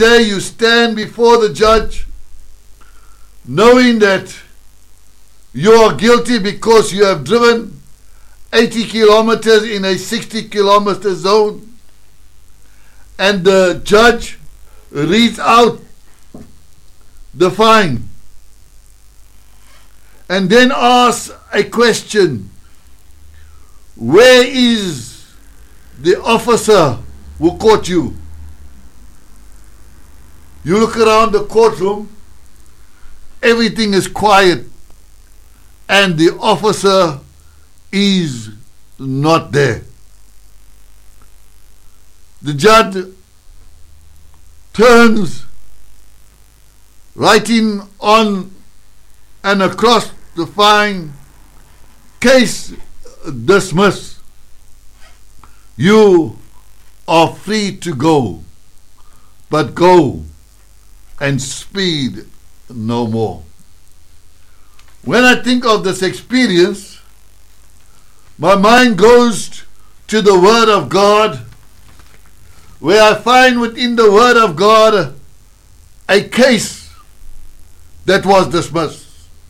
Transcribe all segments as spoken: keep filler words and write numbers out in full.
day you stand before the judge, knowing that you are guilty because you have driven eighty kilometers in a sixty kilometer zone, and the judge reads out the fine and then asks a question: where is the officer who caught you? You look around the courtroom, everything is quiet, and the officer is not there. The judge turns, writing on and across the fine, case dismissed. You are free to go, but go and speed no more. When I think of this experience, my mind goes to the Word of God, where I find within the Word of God a case that was dismissed.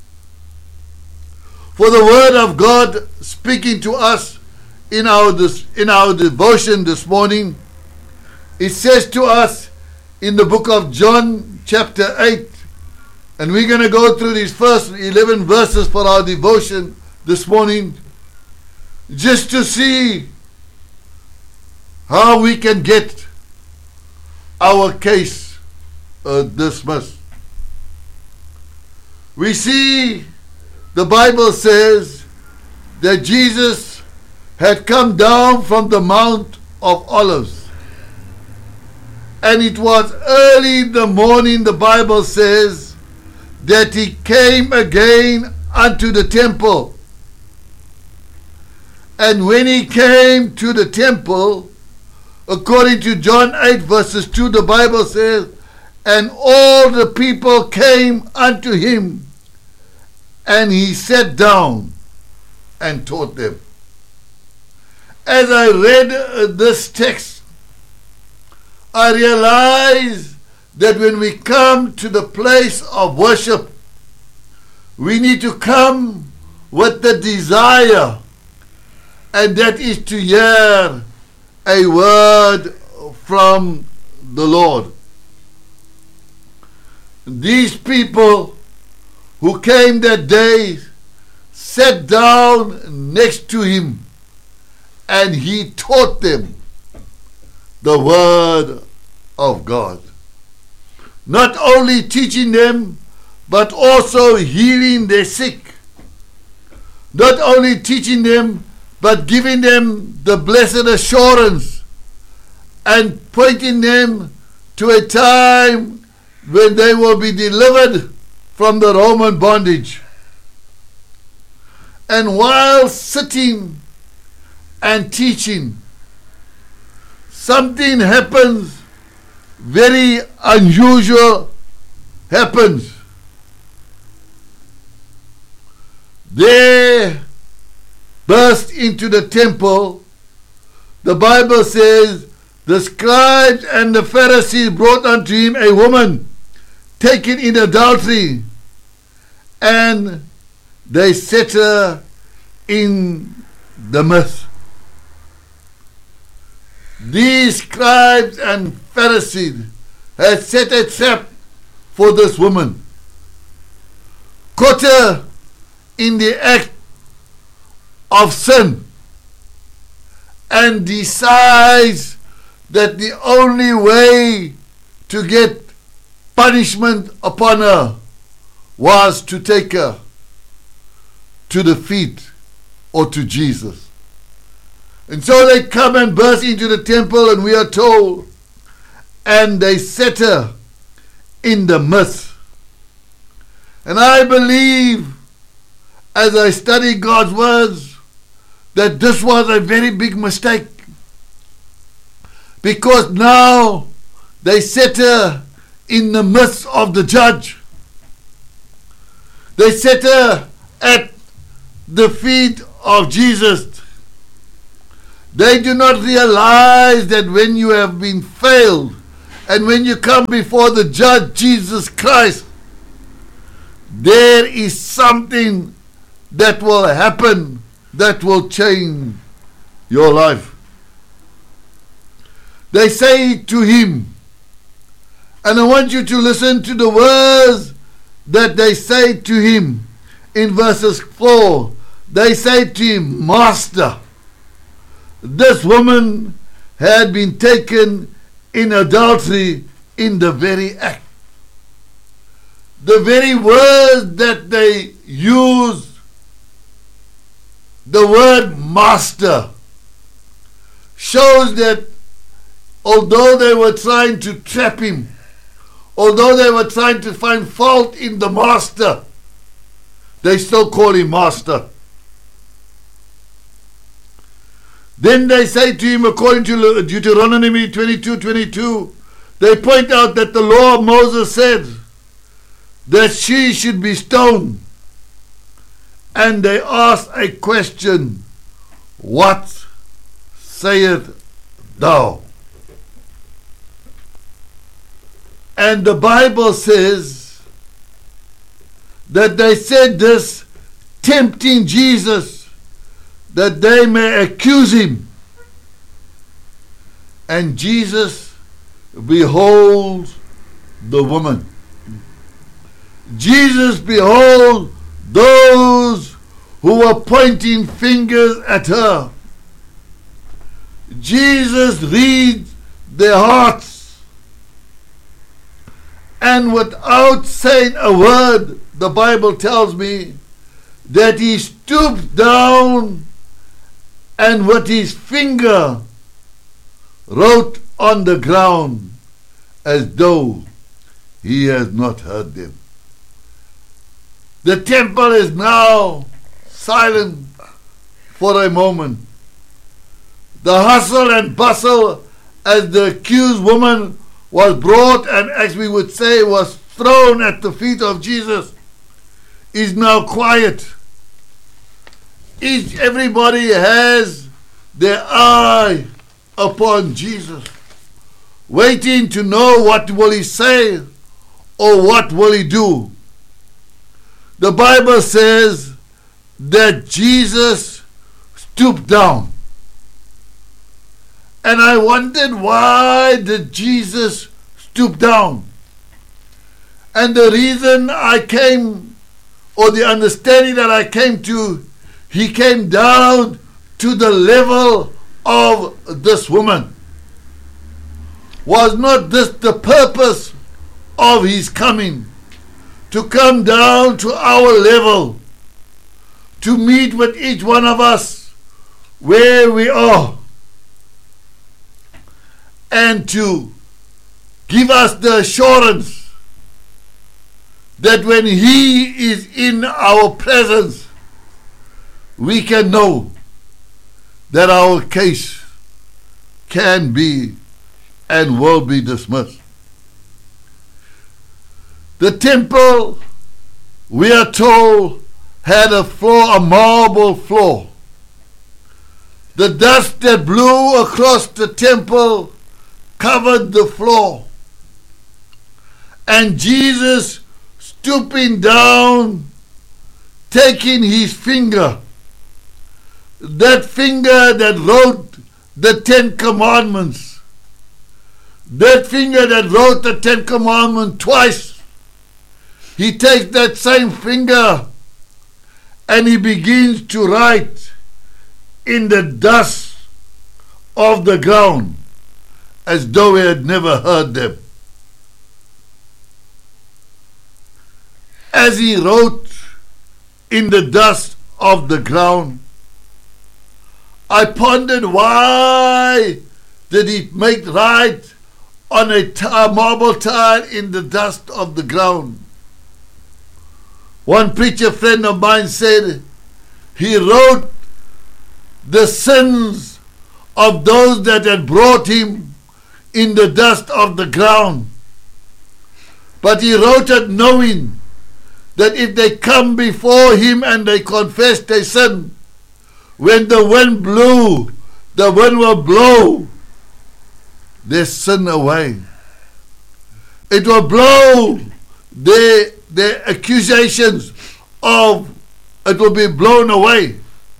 For the Word of God speaking to us in our, in our devotion this morning, it says to us in the book of John chapter eight, and we're going to go through these first eleven verses for our devotion this morning, just to see how we can get our case uh, dismissed. We see the Bible says that Jesus had come down from the Mount of Olives. And it was early in the morning, the Bible says, that he came again unto the temple. And when he came to the temple, according to John eight verses two, the Bible says, and all the people came unto him, and he sat down and taught them. As I read uh, this text, I realize that when we come to the place of worship, we need to come with the desire, and that is to hear a word from the Lord. These people who came that day sat down next to him, and he taught them the word of God. Not only teaching them, but also healing the sick. Not only teaching them, but giving them the blessed assurance and pointing them to a time when they will be delivered from the Roman bondage. And while sitting and teaching, something happens, very unusual happens. They burst into the temple. The Bible says, the scribes and the Pharisees brought unto him a woman taken in adultery, and they set her in the midst. These scribes and Pharisees had set a trap for this woman, caught her in the act of sin, and decides that the only way to get punishment upon her was to take her to the feet or to Jesus. And so they come and burst into the temple, and we are told, and they set her in the midst. And I believe, as I study God's words, that this was a very big mistake. Because now they set her in the midst of the judge. They set her at the feet of Jesus. They do not realize that when you have been failed And when you come before the judge, Jesus Christ, there is something that will happen that will change your life. They say to him, and I want you to listen to the words that they say to him in verses four. They say to him, Master, this woman had been taken in adultery in the very act. The very word that they use, the word master, shows that although they were trying to trap him, although they were trying to find fault in the master, they still call him master. Then they say to him, according to Deuteronomy twenty-two twenty-two, they point out that the law of Moses said that she should be stoned. And they ask a question, what sayest thou? And the Bible says that they said this, tempting Jesus, that they may accuse him. And Jesus beholds the woman. Jesus beholds those who were pointing fingers at her. Jesus reads their hearts. And without saying a word, the Bible tells me that he stooped down and with his finger wrote on the ground as though he has not heard them. The temple is now silent for a moment. The hustle and bustle as the accused woman was brought and, as we would say, was thrown at the feet of Jesus is now quiet. Each, everybody has their eye upon Jesus, waiting to know what will he say or what will he do. The Bible says that Jesus stooped down. And I wondered, why did Jesus stoop down? And the reason I came, or the understanding that I came to, he came down to the level of this woman. Was not this the purpose of his coming? To come down to our level, to meet with each one of us where we are, and to give us the assurance that when he is in our presence, we can know that our case can be and will be dismissed. The temple, we are told, had a floor, a marble floor. The dust that blew across the temple covered the floor. And Jesus, stooping down, taking his finger, that finger that wrote the Ten Commandments, that finger that wrote the Ten Commandments twice, he takes that same finger and he begins to write in the dust of the ground as though he had never heard them. As he wrote in the dust of the ground, I pondered, why did he make write on a t- marble tile in the dust of the ground? One preacher friend of mine said he wrote the sins of those that had brought him in the dust of the ground. But he wrote it knowing that if they come before him and they confess their sin, when the wind blew, the wind will blow their sin away. It will blow their, their accusations of, it will be blown away.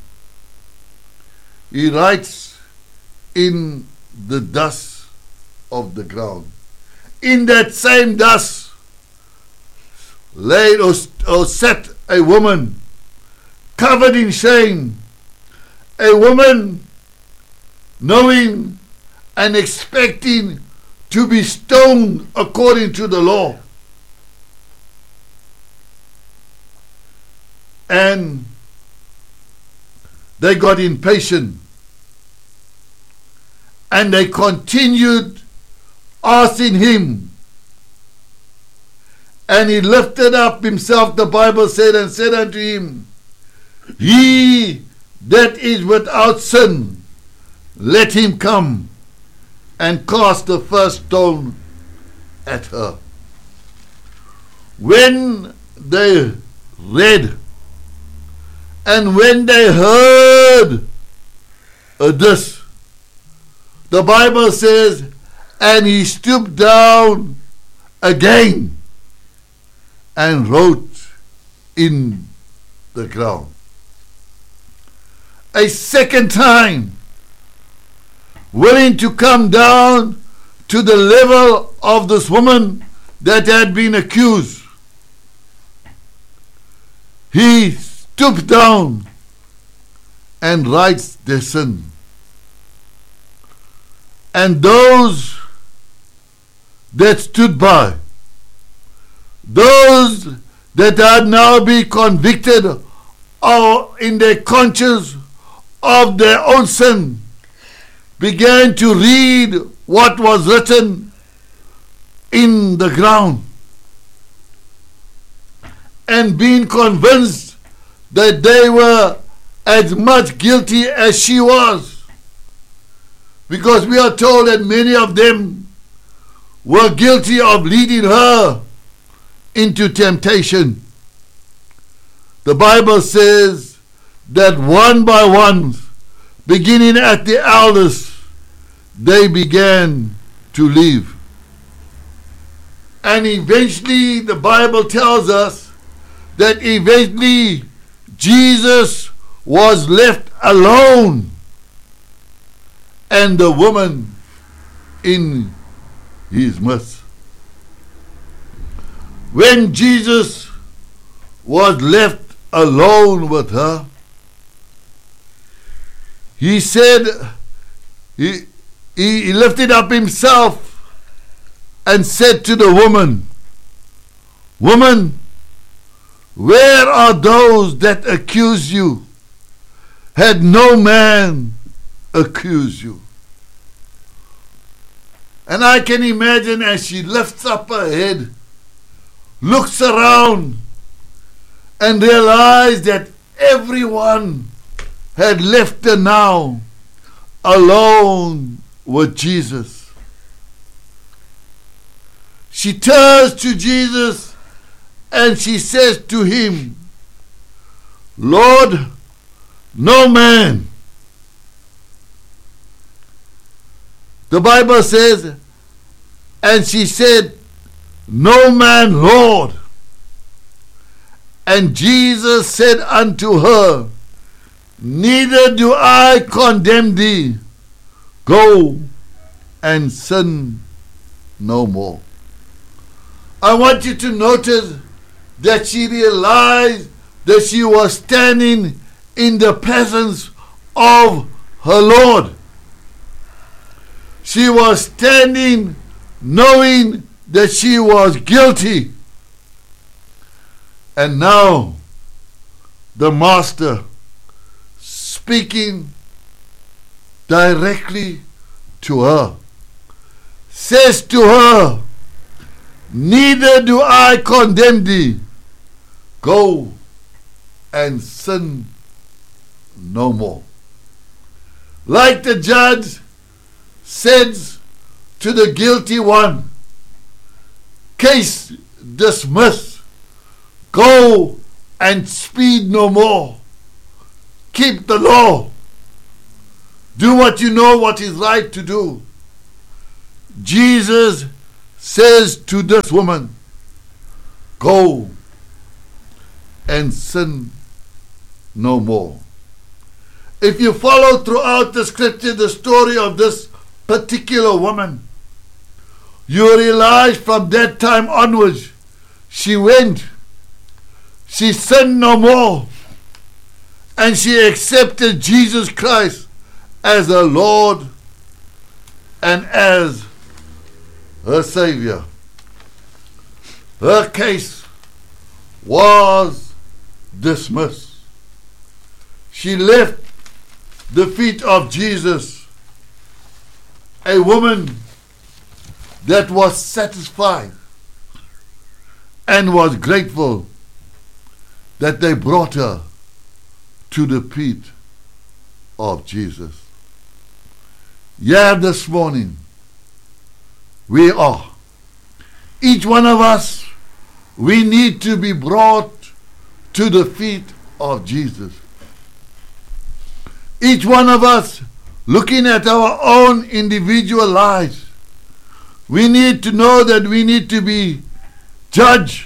He writes, in the dust of the ground. In that same dust laid or, or sat a woman covered in shame, a woman knowing and expecting to be stoned according to the law. And they got impatient. And they continued asking him. And he lifted up himself, the Bible said, and said unto him, He that is without sin, let him come and cast the first stone at her. When they read and when they heard uh, this, the Bible says, and he stooped down again and wrote in the ground. A second time, willing to come down to the level of this woman that had been accused, he stooped down and writes their sin. And those that stood by, those that had now been convicted or in their conscience of their own sin, began to read what was written in the ground, and being convinced that they were as much guilty as she was. Because we are told that many of them were guilty of leading her into temptation. The Bible says that one by one, beginning at the eldest, they began to leave. And eventually, the Bible tells us that eventually Jesus was left alone, and the woman in his midst. When Jesus was left alone with her, he said, he, he lifted up himself and said to the woman, Woman, where are those that accuse you? Had no man accused you? And I can imagine as she lifts up her head, looks around, and realized that everyone had left her now alone with Jesus. She turns to Jesus and she says to him, Lord, no man. The Bible says, and she said, No man, Lord. And Jesus said unto her, Neither do I condemn thee. Go and sin no more. I want you to notice that she realized that she was standing in the presence of her Lord. She was standing knowing that she was guilty. And now the Master, speaking directly to her, says to her, Neither do I condemn thee. Go and sin no more. Like the judge says to the guilty one, Case dismissed. Go and speed no more. Keep the law. Do what you know what is right to do. Jesus says to this woman, go and sin no more. If you follow throughout the scripture the story of this particular woman, you realize from that time onwards, she went, she sinned no more, and she accepted Jesus Christ as her Lord and as her Savior. Her case was dismissed. She left the feet of Jesus, a woman that was satisfied and was grateful that they brought her to the feet of Jesus. Yeah, this morning we are. Each one of us, we need to be brought to the feet of Jesus. Each one of us, looking at our own individual lives, we need to know that we need to be judged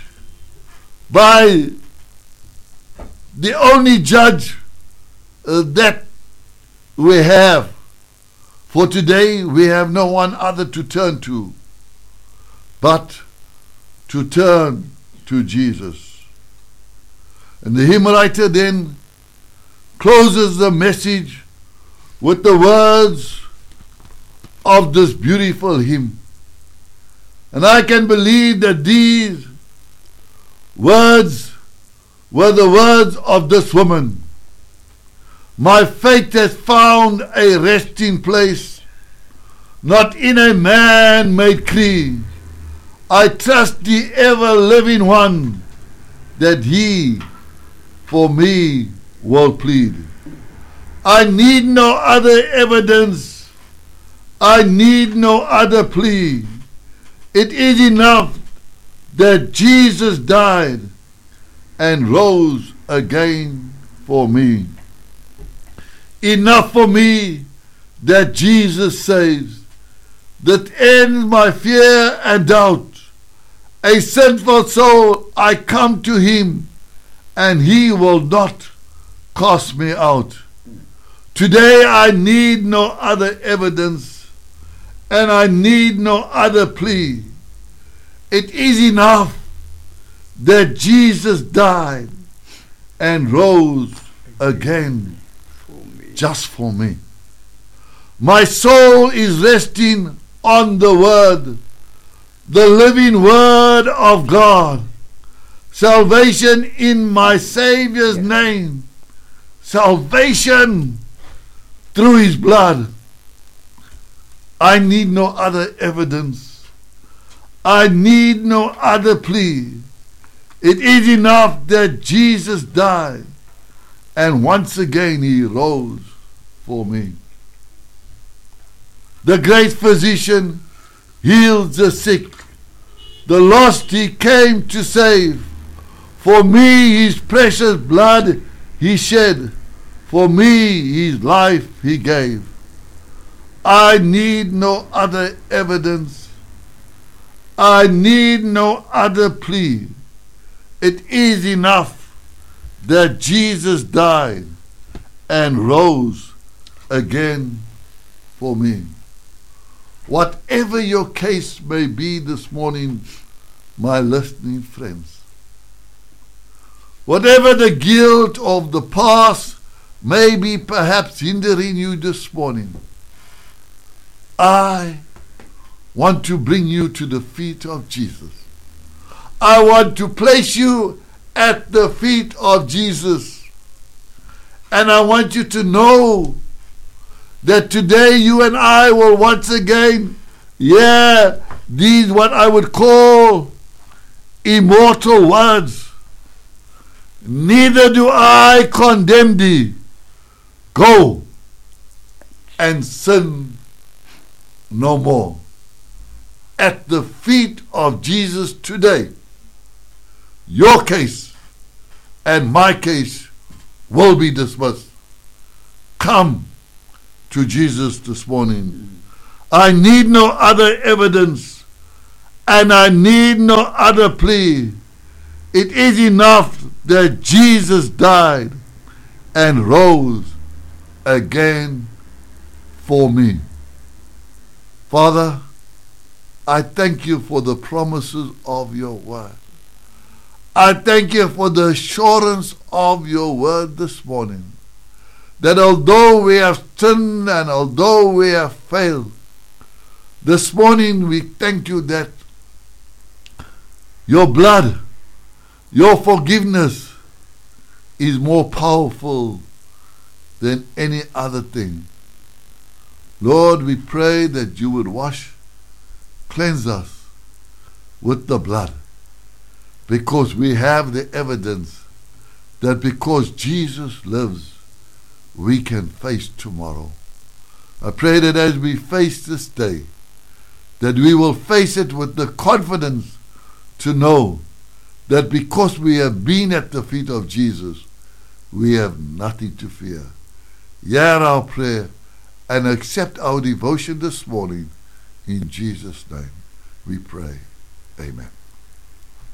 by the only judge uh, that we have. For today, we have no one other to turn to, but to turn to Jesus. And the hymn writer then closes the message with the words of this beautiful hymn. And I can believe that these words were the words of this woman. My faith has found a resting place, not in a man-made creed. I trust the ever-living one, that he for me will plead. I need no other evidence. I need no other plea. It is enough that Jesus died and rose again for me. Enough for me that Jesus saves, that ends my fear and doubt. A sinful soul, I come to him, and he will not cast me out. Today I need no other evidence, and I need no other plea. It is enough that Jesus died and rose again just for me. My soul is resting on the Word, the living Word of God. Salvation in my Savior's name. Salvation through his blood. I need no other evidence. I need no other plea. It is enough that Jesus died and once again he rose for me. The great physician heals the sick. The lost he came to save. For me his precious blood he shed. For me his life he gave. I need no other evidence. I need no other plea. It is enough that Jesus died and rose again for me. Whatever your case may be this morning, my listening friends, whatever the guilt of the past may be perhaps hindering you this morning, I want to bring you to the feet of Jesus. I want to place you at the feet of Jesus. And I want you to know that today you and I will once again, yeah, these what I would call immortal words. Neither do I condemn thee. Go and sin no more. At the feet of Jesus today, your case and my case will be dismissed. Come to Jesus this morning. I need no other evidence. and I need no other plea. It is enough that Jesus died and rose again for me. Father, I thank you for the promises of your word. I thank you for the assurance of your word this morning, that although we have sinned and although we have failed, this morning we thank you that your blood, your forgiveness is more powerful than any other thing. Lord, we pray that you would wash, cleanse us with the blood, because we have the evidence that because Jesus lives, we can face tomorrow. I pray that as we face this day, that we will face it with the confidence to know that because we have been at the feet of Jesus, we have nothing to fear. Hear our prayer and accept our devotion this morning. In Jesus' name we pray. Amen.